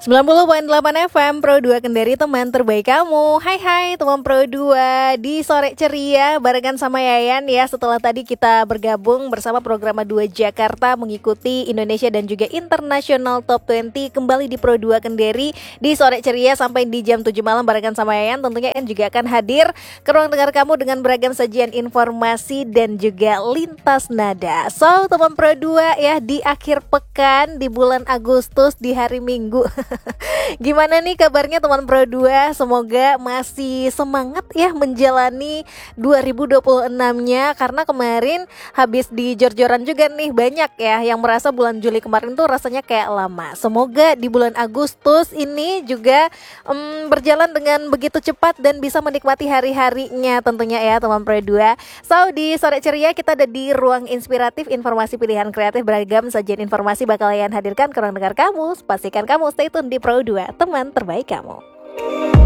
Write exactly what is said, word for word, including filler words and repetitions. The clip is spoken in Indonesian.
sembilan puluh koma delapan F M Pro dua Kendari, teman terbaik kamu. Hai hai teman Pro dua, di sore ceria barengan sama Yayan ya. Setelah tadi kita bergabung bersama program dua Jakarta mengikuti Indonesia dan juga International Top dua puluh, kembali di Pro dua Kendari di sore ceria sampai di jam tujuh malam barengan sama Yayan. Tentunya Yayan juga akan hadir ke ruang dengar kamu dengan beragam sajian informasi dan juga lintas nada. So teman Pro dua ya, di akhir pekan di bulan Agustus di hari Minggu. Gimana nih kabarnya teman Pro dua? Semoga masih semangat ya menjalani dua ribu dua puluh enam-nya, karena kemarin habis di jor-joran juga nih, banyak ya yang merasa bulan Juli kemarin tuh rasanya kayak lama. Semoga di bulan Agustus ini juga um, berjalan dengan begitu cepat dan bisa menikmati hari-harinya tentunya ya teman Pro dua. So di sore ceria kita ada di ruang inspiratif, informasi pilihan kreatif, beragam sajian informasi bakal Yayan hadirkan ke ruang dengar kamu. Pastikan kamu stay tune di Pro dua, teman terbaik kamu.